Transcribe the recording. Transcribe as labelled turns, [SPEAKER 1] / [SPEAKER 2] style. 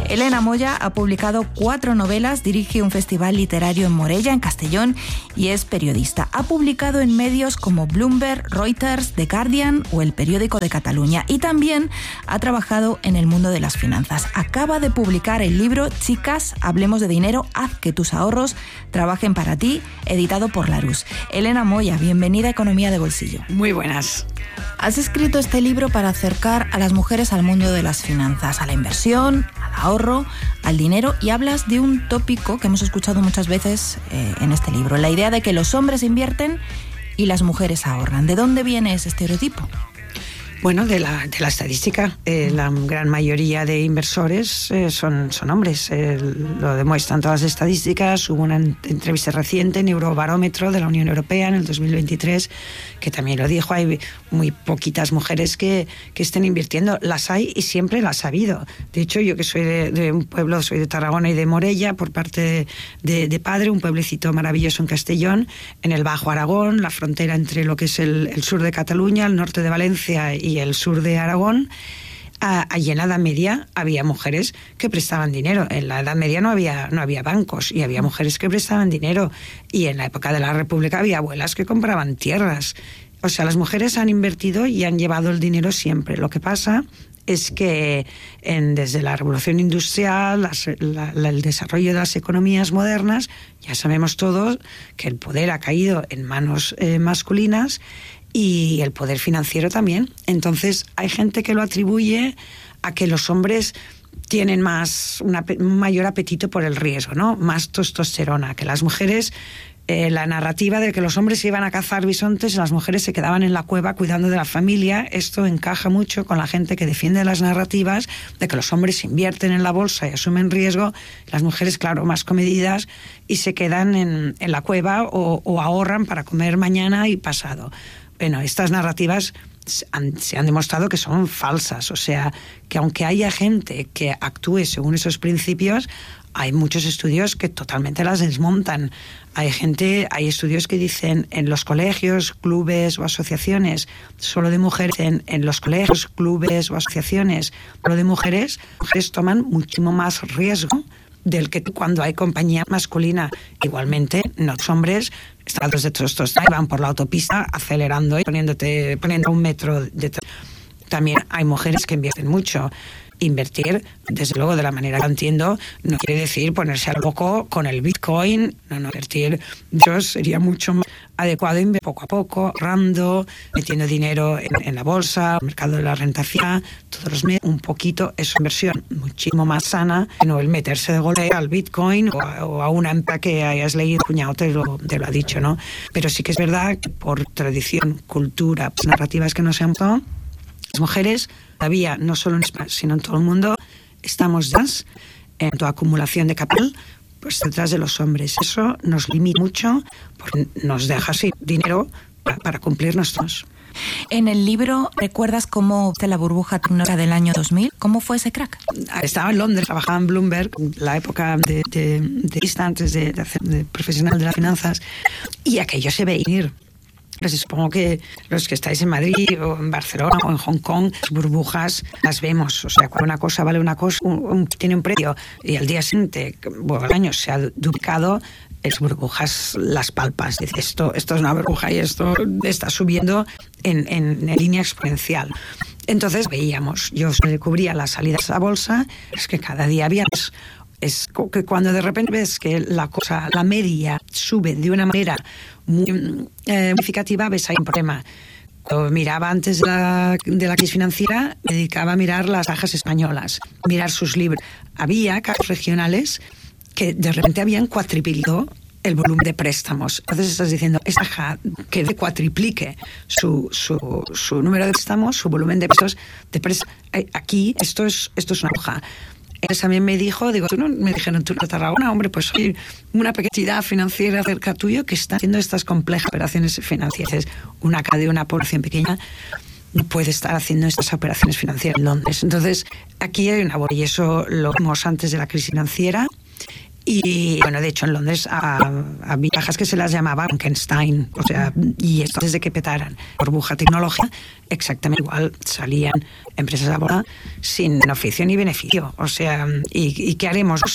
[SPEAKER 1] Elena Moya ha publicado 4 novelas, dirige un festival literario en Morella, en Castellón, y es periodista. Ha publicado en medios como Bloomberg, Reuters, The Guardian o El Periódico de Cataluña, y también ha trabajado en el mundo de las finanzas. Acaba de publicar el libro Chicas, hablemos de dinero, haz que tus ahorros trabajen para ti, editado por Larousse. Elena Moya, bienvenida a Economía de Bolsillo.
[SPEAKER 2] Muy buenas.
[SPEAKER 1] Has escrito este libro para acercar a las mujeres al mundo de las finanzas, a la inversión, al ahorro, al dinero, y hablas de un tópico que hemos escuchado muchas veces en este libro, la idea de que los hombres invierten y las mujeres ahorran. ¿De dónde viene ese estereotipo?
[SPEAKER 2] Bueno, de la estadística. La gran mayoría de inversores son hombres. Lo demuestran todas las estadísticas. Hubo una entrevista reciente en Eurobarómetro de la Unión Europea en el 2023 que también lo dijo. Hay muy poquitas mujeres que estén invirtiendo. Las hay y siempre las ha habido. De hecho, yo que soy de un pueblo, soy de Tarragona y de Morella, por parte de padre, un pueblecito maravilloso en Castellón, en el Bajo Aragón, la frontera entre lo que es el sur de Cataluña, el norte de Valencia y el sur de Aragón. Allí en la Edad Media había mujeres que prestaban dinero. En la Edad Media no había bancos y había mujeres que prestaban dinero. Y en la época de la República había abuelas que compraban tierras. O sea, las mujeres han invertido y han llevado el dinero siempre. Lo que pasa es que desde la Revolución Industrial, el desarrollo de las economías modernas, ya sabemos todos que el poder ha caído en manos masculinas, y el poder financiero también. Entonces hay gente que lo atribuye a que los hombres tienen un mayor apetito por el riesgo, ¿no? Más testosterona, que las mujeres, la narrativa de que los hombres iban a cazar bisontes y las mujeres se quedaban en la cueva cuidando de la familia. Esto encaja mucho con la gente que defiende las narrativas de que los hombres invierten en la bolsa y asumen riesgo, las mujeres, claro, más comedidas, y se quedan en la cueva o ahorran para comer mañana y pasado. Bueno, estas narrativas se han demostrado que son falsas. O sea, que aunque haya gente que actúe según esos principios, hay muchos estudios que totalmente las desmontan. Hay estudios que dicen en los colegios, clubes o asociaciones solo de mujeres, en los colegios, clubes o asociaciones solo de mujeres toman muchísimo más riesgo del que cuando hay compañía masculina. Igualmente, los hombres estados de testosterona van por la autopista acelerando y poniendo a 1 metro detrás. También hay mujeres que invierten mucho. Invertir, desde luego, de la manera que entiendo, no quiere decir ponerse al loco con el Bitcoin. No, invertir, yo sería mucho más adecuado invertir poco a poco, ahorrando, metiendo dinero en la bolsa, el mercado de la renta fija, todos los meses, un poquito. Es una inversión muchísimo más sana que no el meterse de golpe al Bitcoin o a una empresa que hayas leído, cuñado te lo ha dicho, ¿no? Pero sí que es verdad que por tradición, cultura, narrativas que no se han tomado, las mujeres todavía, no solo en España, sino en todo el mundo, estamos en tu acumulación de capital, pues detrás de los hombres. Eso nos limita mucho porque nos deja sin dinero para cumplir nuestros.
[SPEAKER 1] En el libro, ¿recuerdas cómo fue la burbuja tecnológica del año 2000? ¿Cómo fue ese crack?
[SPEAKER 2] Estaba en Londres, trabajaba en Bloomberg, la época antes de profesional de las finanzas, y aquello se veía venir. Pues supongo que los que estáis en Madrid o en Barcelona o en Hong Kong, las burbujas las vemos. O sea, cuando una cosa vale una cosa, tiene un precio y al día siguiente, el año se ha duplicado, las burbujas las palpas. Dices, esto es una burbuja y esto está subiendo en línea exponencial. Entonces veíamos, yo descubría las salidas a bolsa, es que cada día había más. Es que cuando de repente ves que la media sube de una manera muy significativa, ves ahí un problema. Cuando miraba antes de la crisis financiera, me dedicaba a mirar las cajas españolas, mirar sus libros. Había cajas regionales que de repente habían cuatriplicado el volumen de préstamos. Entonces estás diciendo, esta caja que cuatriplique su número de préstamos, su volumen de préstamos, aquí esto es una hoja. Él también me dijo, me dijeron, tú no Tarragona, hombre, pues soy una pequeña entidad financiera cerca tuyo que está haciendo estas complejas operaciones financieras. Una de una población pequeña no puede estar haciendo estas operaciones financieras en Londres. Entonces, aquí hay una y eso lo vimos antes de la crisis financiera. Y bueno, de hecho en Londres había cajas que se las llamaba Frankenstein, o sea, y esto desde que petaran burbuja tecnológica, exactamente igual salían empresas a bolsa sin oficio ni beneficio, o sea, ¿y qué haremos?